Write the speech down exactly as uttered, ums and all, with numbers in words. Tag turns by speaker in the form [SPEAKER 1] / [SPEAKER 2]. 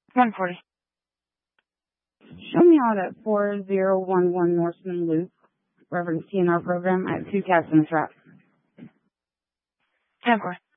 [SPEAKER 1] one forty.
[SPEAKER 2] Show me out at four zero one one Norseman Loop, Reverend C N R program. I have two cats in this route.
[SPEAKER 1] ten four.